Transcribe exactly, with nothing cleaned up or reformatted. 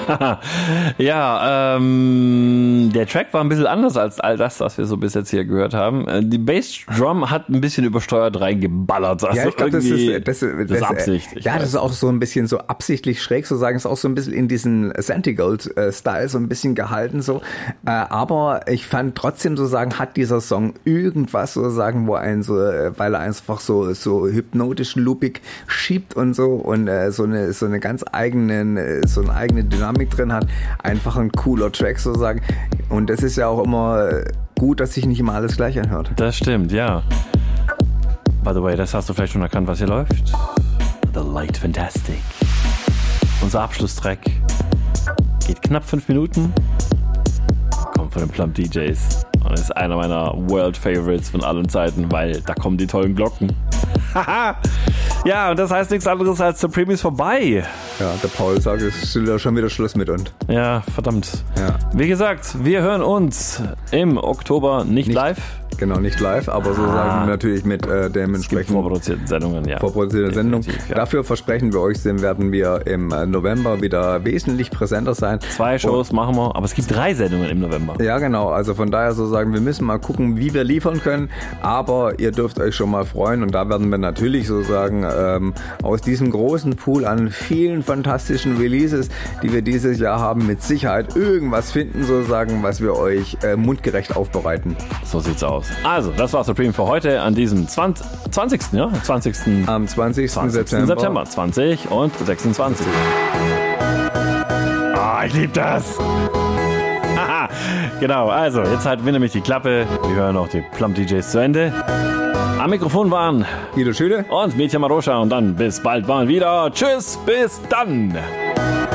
Ja, ähm, der Track war ein bisschen anders als all das, was wir so bis jetzt hier gehört haben. Die Bassdrum hat ein bisschen übersteuert reingeballert. Also ja, ich glaube, das ist, das, das, das ist Absicht. Ja, das ist auch so ein bisschen so absichtlich schräg, so sagen, ist auch so ein bisschen in diesen Santigold-Style so ein bisschen gehalten, so. Aber ich fand trotzdem so sagen, hat dieser Song irgendwas so sagen, wo einen so, weil er einfach so, so hypnotisch loopig schiebt und so und so eine, so eine ganz eigene, so eine eigene Dynamik drin hat. Einfach ein cooler Track so sagen. Und das ist ja auch immer gut, dass sich nicht immer alles gleich anhört. Das stimmt, ja. By the way, das hast du vielleicht schon erkannt, was hier läuft. The Light Fantastic. Unser Abschlusstrack geht knapp fünf Minuten. Kommt von den Plump D Js. Und ist einer meiner World Favorites von allen Zeiten, weil da kommen die tollen Glocken. Haha! Ja, und das heißt nichts anderes als Supreme ist vorbei. Ja, der Paul sagt, es ist ja schon wieder Schluss mit uns. Ja, verdammt. Ja. Wie gesagt, wir hören uns im Oktober nicht, nicht live. Genau, nicht live, aber sozusagen ah, natürlich mit äh, dementsprechend vorproduzierten Sendungen, ja. Vorproduzierten Sendung. Ja. Dafür versprechen wir euch, werden wir im November wieder wesentlich präsenter sein. Zwei Shows und, machen wir, aber es gibt drei Sendungen im November. Ja, genau. Also von daher sozusagen, wir müssen mal gucken, wie wir liefern können, aber ihr dürft euch schon mal freuen und da werden wir natürlich sozusagen ähm, aus diesem großen Pool an vielen fantastischen Releases, die wir dieses Jahr haben, mit Sicherheit irgendwas finden sozusagen, was wir euch äh, mundgerecht aufbereiten. So sieht's aus. Also, das war Supreme für heute an diesem zwanzigsten Ja? zwanzigsten Am zwanzigsten September. September zwanzig und sechsundzwanzig. Ah, oh, ich liebe das! Haha, genau, also, jetzt halten wir nämlich die Klappe. Wir hören auch die Plump D Js zu Ende. Am Mikrofon waren Guido Schüle und Mitya Maroscha und dann bis bald mal wieder. Tschüss, bis dann!